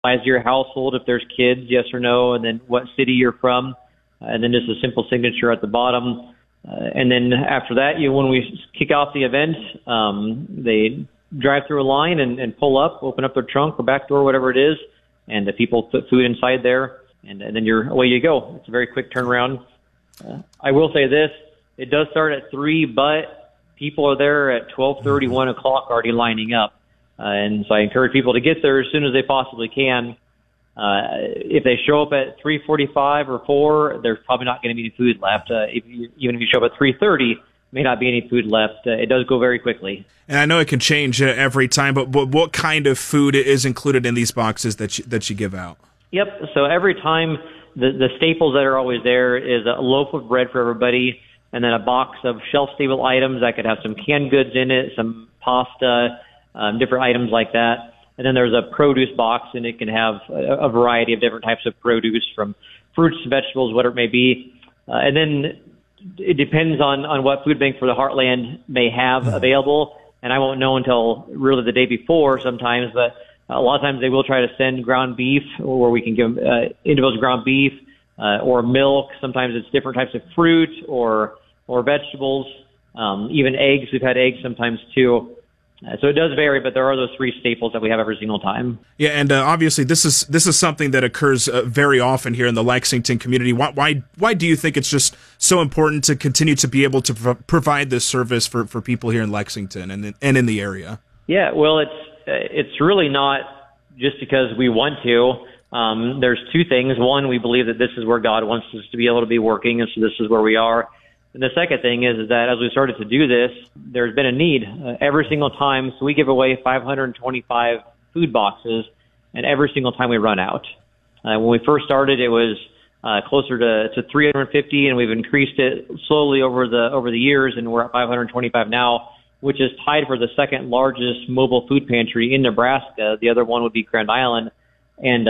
size of your household, if there's kids, yes or no, and then what city you're from, and then just a simple signature at the bottom. And then after that, when we kick off the event, they drive through a line and pull up, open up their trunk or back door, whatever it is, and the people put food inside there, and then away you go. It's a very quick turnaround. I will say this, it does start at 3, but people are there at 12:30, 1 o'clock already lining up. And so I encourage people to get there as soon as they possibly can. If they show up at 3:45 or 4, there's probably not going to be any food left. Even if you show up at 3:30, may not be any food left. It does go very quickly. And I know it can change every time, but what kind of food is included in these boxes that you give out? Yep. So every time, the staples that are always there is a loaf of bread for everybody, and then a box of shelf-stable items that could have some canned goods in it, some pasta, different items like that. And then there's a produce box, and it can have a variety of different types of produce, from fruits, vegetables, whatever it may be. And then it depends on what Food Bank for the Heartland may have available. And I won't know until really the day before sometimes, but a lot of times they will try to send ground beef, or we can give individuals ground beef or milk. Sometimes it's different types of fruit or vegetables, even eggs. We've had eggs sometimes too. So it does vary, but there are those 3 staples that we have every single time. Yeah, and obviously this is something that occurs very often here in the Lexington community. Why do you think it's just so important to continue to be able to provide this service for people here in Lexington and in the area? Yeah, well, it's really not just because we want to. There's 2 things. One, we believe that this is where God wants us to be able to be working, and so this is where we are. And the second thing is that as we started to do this, there's been a need every single time. So we give away 525 food boxes, and every single time we run out. When we first started, it was closer to 350, and we've increased it slowly over the years, and we're at 525 now, which is tied for the second largest mobile food pantry in Nebraska. The other one would be Grand Island. And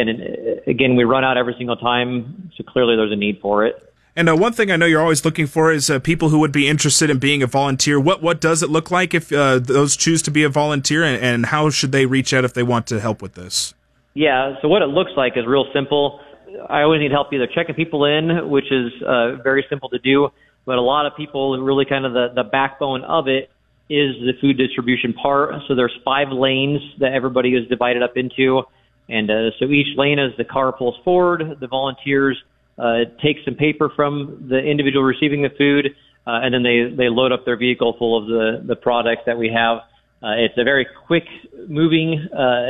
again, we run out every single time, so clearly there's a need for it. And one thing I know you're always looking for is people who would be interested in being a volunteer. What does it look like if those choose to be a volunteer, and how should they reach out if they want to help with this? Yeah, so what it looks like is real simple. I always need help either checking people in, which is very simple to do, but a lot of people, really kind of the backbone of it is the food distribution part. So there's 5 lanes that everybody is divided up into, and so each lane, as the car pulls forward, the volunteers take some paper from the individual receiving the food, and then they load up their vehicle full of the products that we have. It's a very quick moving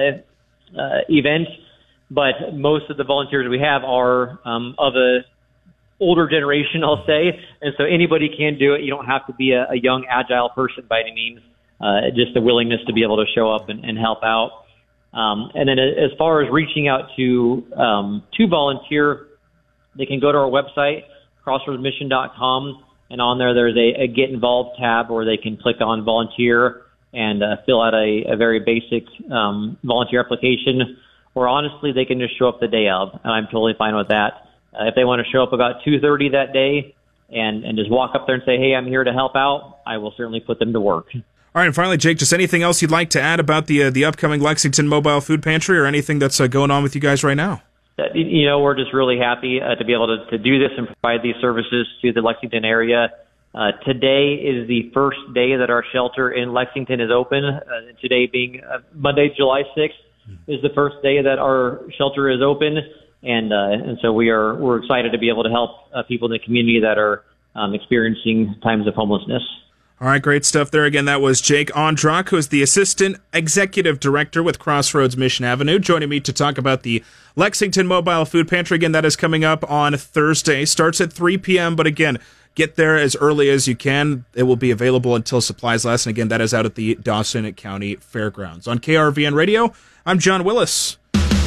event, but most of the volunteers we have are of a older generation, I'll say, and so anybody can do it. You don't have to be a young, agile person by any means, just the willingness to be able to show up and help out. And then as far as reaching out to volunteer, they can go to our website, crossroadsmission.com, and on there's a Get Involved tab where they can click on volunteer and fill out a very basic volunteer application. Or honestly, they can just show up the day of, and I'm totally fine with that. If they want to show up about 2:30 that day and just walk up there and say, hey, I'm here to help out, I will certainly put them to work. All right, and finally, Jake, just anything else you'd like to add about the upcoming Lexington Mobile Food Pantry, or anything that's going on with you guys right now? We're just really happy to be able to do this and provide these services to the Lexington area. Today is the first day that our shelter in Lexington is open. Today being Monday, July 6th, is the first day that our shelter is open, and so we're excited to be able to help people in the community that are experiencing times of homelessness. All right, great stuff there. Again, that was Jake Ondrock, who is the Assistant Executive Director with Crossroads Mission Avenue, joining me to talk about the Lexington Mobile Food Pantry. Again, that is coming up on Thursday. Starts at 3 p.m., but again, get there as early as you can. It will be available until supplies last, and again, that is out at the Dawson County Fairgrounds. On KRVN Radio, I'm John Willis.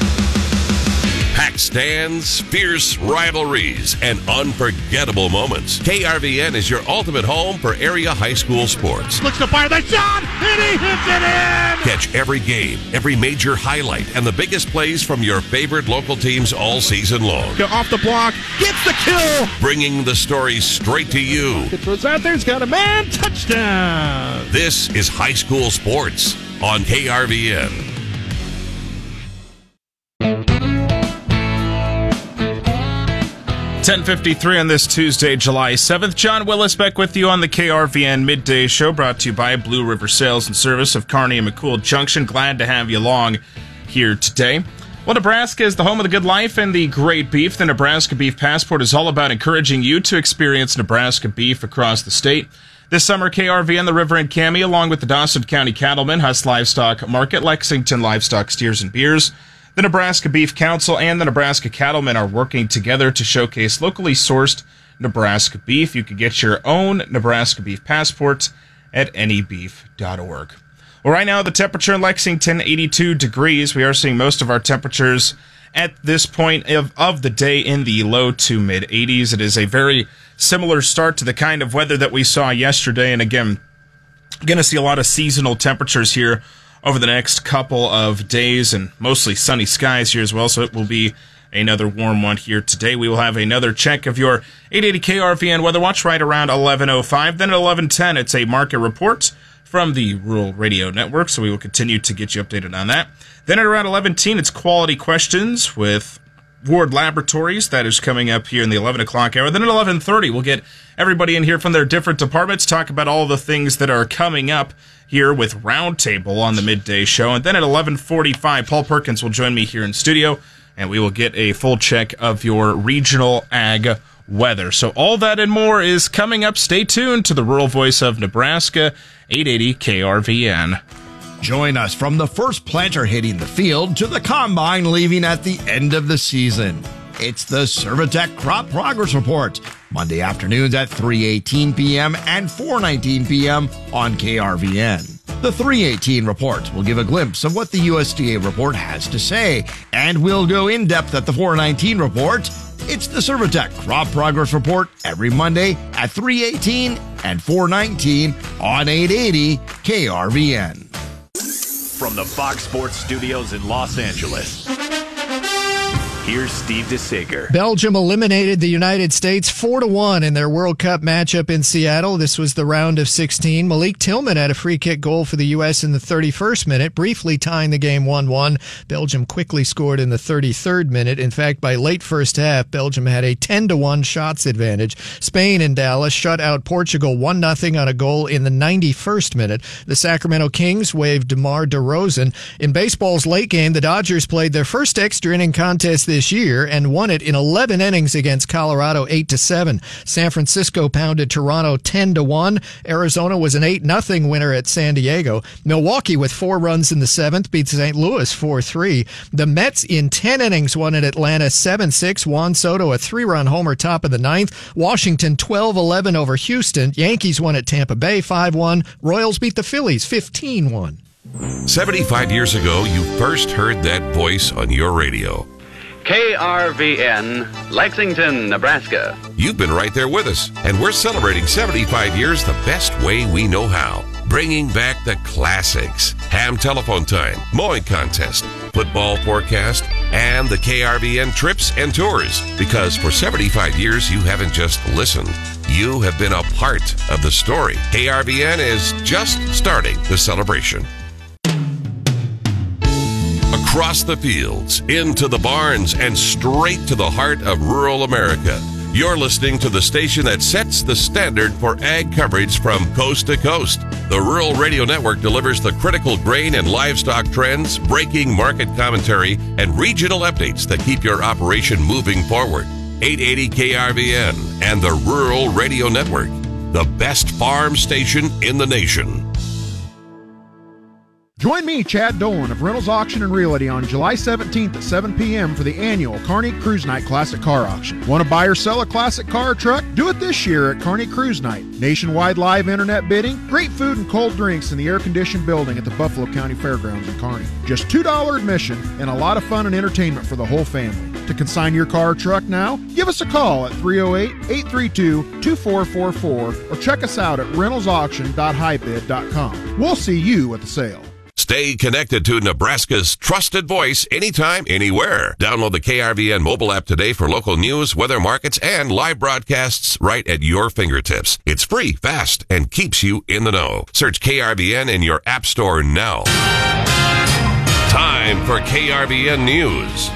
Packed stands, fierce rivalries, and unforgettable moments. KRVN is your ultimate home for area high school sports. Looks to fire the shot, and he hits it in! Catch every game, every major highlight, and the biggest plays from your favorite local teams all season long. Go off the block, gets the kill! Bringing the stories straight to you. It throws out there, he's got a man, touchdown! This is high school sports on KRVN. 10:53 on this Tuesday, July 7th. John Willis back with you on the KRVN Midday Show, brought to you by Blue River Sales and Service of Kearney and McCool Junction. Glad to have you along here today. Well, Nebraska is the home of the good life and the great beef. The Nebraska Beef Passport is all about encouraging you to experience Nebraska beef across the state. This summer, KRVN, the River and Cami, along with the Dawson County Cattlemen, Huss Livestock Market, Lexington Livestock Steers and Beers, the Nebraska Beef Council, and the Nebraska Cattlemen are working together to showcase locally sourced Nebraska beef. You can get your own Nebraska Beef Passport at anybeef.org. Well, right now, the temperature in Lexington, 82 degrees. We are seeing most of our temperatures at this point of the day in the low to mid-80s. It is a very similar start to the kind of weather that we saw yesterday. And again, going to see a lot of seasonal temperatures here over the next couple of days, and mostly sunny skies here as well, so it will be another warm one here today. We will have another check of your 880 KRVN Weather Watch right around 11:05. Then at 11:10, it's a market report from the Rural Radio Network, so we will continue to get you updated on that. Then at around 11:10, it's Quality Questions with Ward Laboratories. That is coming up here in the 11 o'clock hour. Then at 11:30, we'll get everybody in here from their different departments, talk about all the things that are coming up here with Roundtable on the midday show. And then at 11:45, Paul Perkins will join me here in studio, and we will get a full check of your regional ag weather. So all that and more is coming up. Stay tuned to the Rural Voice of Nebraska, 880 KRVN. Join us from the first planter hitting the field to the combine leaving at the end of the season. It's the Servitech Crop Progress Report, Monday afternoons at 3:18 p.m. and 4:19 p.m. on KRVN. The 3:18 report will give a glimpse of what the USDA report has to say, and we'll go in depth at the 4:19 report. It's the Servitech Crop Progress Report every Monday at 3:18 and 4:19 on 880 KRVN. From the Fox Sports Studios in Los Angeles, here's Steve DeSager. Belgium eliminated the United States 4-1 in their World Cup matchup in Seattle. This was the round of 16. Malik Tillman had a free kick goal for the U.S. in the 31st minute, briefly tying the game 1-1. Belgium quickly scored in the 33rd minute. In fact, by late first half, Belgium had a 10-1 shots advantage. Spain in Dallas shut out Portugal 1-0 on a goal in the 91st minute. The Sacramento Kings waived DeMar DeRozan. In baseball's late game, the Dodgers played their first extra inning contest this year and won it in 11 innings against Colorado 8-7. San Francisco pounded Toronto 10-1. Arizona was an 8-0 winner at San Diego. Milwaukee with 4 runs in the 7th beat St. Louis 4-3. The Mets in 10 innings won at Atlanta 7-6. Juan Soto a 3-run homer top of the 9th. Washington 12-11 over Houston. Yankees won at Tampa Bay 5-1. Royals beat the Phillies 15-1. 75 years ago, you first heard that voice on your radio. KRVN, Lexington, Nebraska. You've been right there with us, and we're celebrating 75 years the best way we know how. Bringing back the classics. Ham telephone time, mowing contest, football forecast, and the KRVN trips and tours. Because for 75 years, you haven't just listened. You have been a part of the story. KRVN is just starting the celebration. Across the fields, into the barns, and straight to the heart of rural America. You're listening to the station that sets the standard for ag coverage from coast to coast. The Rural Radio Network delivers the critical grain and livestock trends, breaking market commentary, and regional updates that keep your operation moving forward. 880 KRVN and the Rural Radio Network, the best farm station in the nation. Join me, Chad Dolan of Reynolds Auction and Realty on July 17th at 7 p.m. for the annual Kearney Cruise Night Classic Car Auction. Want to buy or sell a classic car or truck? Do it this year at Kearney Cruise Night. Nationwide live internet bidding, great food and cold drinks in the air-conditioned building at the Buffalo County Fairgrounds in Kearney. Just $2 admission and a lot of fun and entertainment for the whole family. To consign your car or truck now, give us a call at 308-832-2444 or check us out at reynoldsauction.highbid.com. We'll see you at the sale. Stay connected to Nebraska's trusted voice anytime, anywhere. Download the KRVN mobile app today for local news, weather, markets, and live broadcasts right at your fingertips. It's free, fast, and keeps you in the know. Search KRVN in your app store now. Time for KRVN News.